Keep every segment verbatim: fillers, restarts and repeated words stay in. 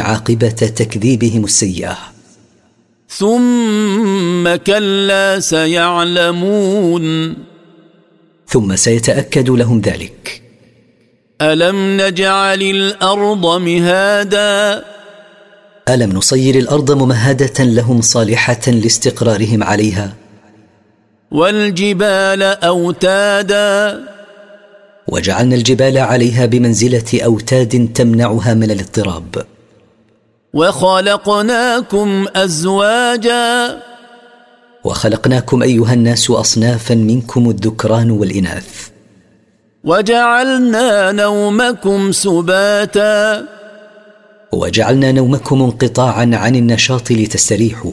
عاقبة تكذيبهم السيئة. ثم كلا سيعلمون ثم سيتأكد لهم ذلك. ألم نجعل الأرض مهادا ألم نصير الأرض ممهدة لهم صالحة لاستقرارهم عليها، والجبال أوتادا وجعلنا الجبال عليها بمنزلة أوتاد تمنعها من الاضطراب، وخلقناكم أزواجا وخلقناكم أيها الناس أصنافا منكم الذكران والإناث، وجعلنا نومكم سباتا وجعلنا نومكم انقطاعا عن النشاط لتستريحوا،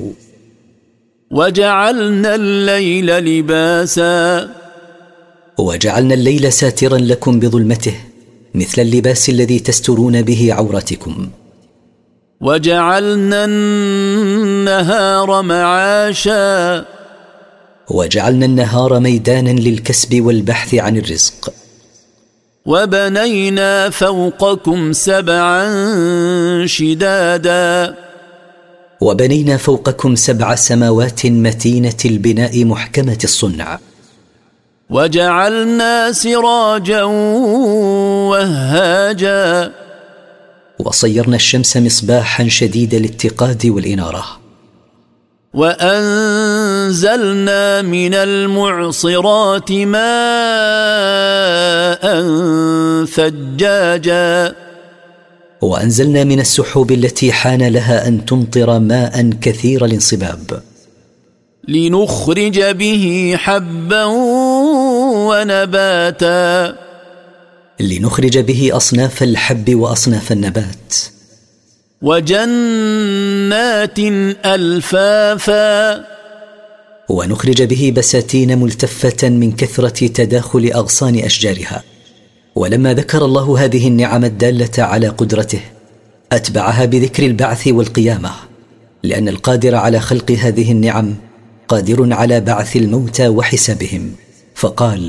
وجعلنا الليل لباسا وجعلنا الليل ساترا لكم بظلمته مثل اللباس الذي تسترون به عورتكم، وجعلنا النهار معاشا وجعلنا النهار ميدانا للكسب والبحث عن الرزق، وبنينا فوقكم سبعا شدادا وبنينا فوقكم سبع سماوات متينة البناء محكمة الصنع، وجعلنا سراجا وهاجا وصيرنا الشمس مصباحا شديد الاتقاد والإنارة، وأنزلنا من المعصرات ماء ثجاجا وأنزلنا من السحب التي حان لها أن تمطر ماء كثير الانصباب، لنخرج به حبا ونباتا لنخرج به أصناف الحب وأصناف النبات، وجنات ألفافا ونخرج به بساتين ملتفة من كثرة تداخل أغصان أشجارها. ولما ذكر الله هذه النعم الدالة على قدرته أتبعها بذكر البعث والقيامة، لأن القادر على خلق هذه النعم قادر على بعث الموتى وحسابهم، فقال: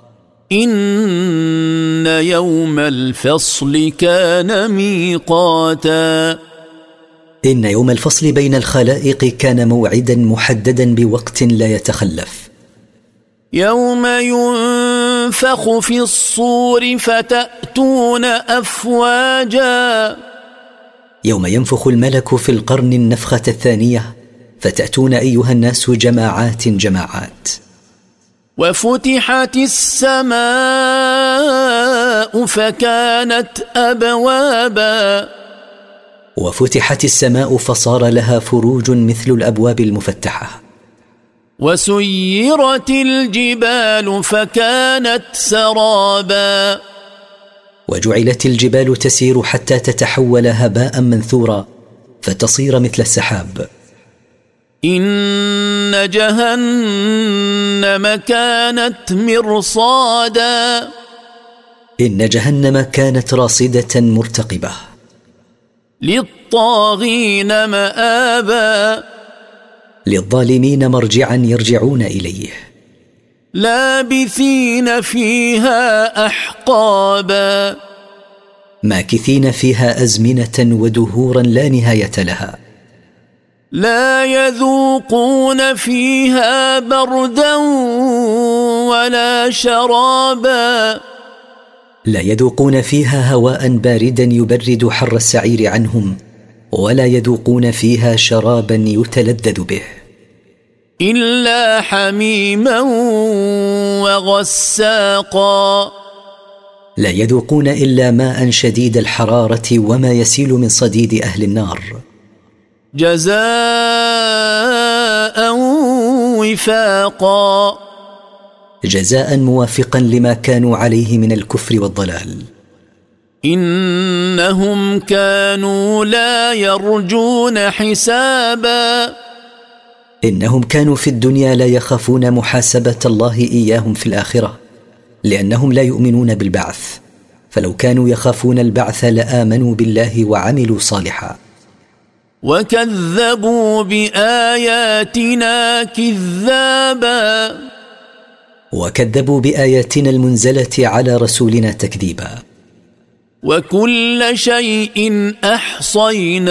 إن يوم الفصل كان ميقاتا إن يوم الفصل بين الخلائق كان موعدا محددا بوقت لا يتخلف. يوم ينفخ في الصور فتأتون أفواجا يوم ينفخ الملك في القرن النفخة الثانية فتأتون أيها الناس جماعات جماعات. وفتحت السماء فكانت أبوابا وفتحت السماء فصار لها فروج مثل الأبواب المفتحة. وسيرت الجبال فكانت سرابا وجعلت الجبال تسير حتى تتحول هباء منثورا فتصير مثل السحاب. إن جهنم كانت مرصادا إن جهنم كانت راصدة مرتقبة. للطاغين مآبا للظالمين مرجعا يرجعون إليه. لابثين فيها أحقابا ماكثين فيها أزمنة ودهورا لا نهاية لها. لا يذوقون فيها بردا ولا شرابا لا يذوقون فيها هواء باردا يبرد حر السعير عنهم، ولا يذوقون فيها شرابا يتلذذ به إلا حميما وغساقا. لا يذوقون إلا ماء شديد الحرارة وما يسيل من صديد أهل النار. جزاء وفاقا جزاء موافقا لما كانوا عليه من الكفر والضلال. إنهم كانوا لا يرجون حسابا إنهم كانوا في الدنيا لا يخافون محاسبة الله إياهم في الآخرة، لأنهم لا يؤمنون بالبعث، فلو كانوا يخافون البعث لآمنوا بالله وعملوا صالحا. وكذبوا بآياتنا كذابا وكذبوا بآياتنا المنزلة على رسولنا تكذيبا. وكل شيء أحصينا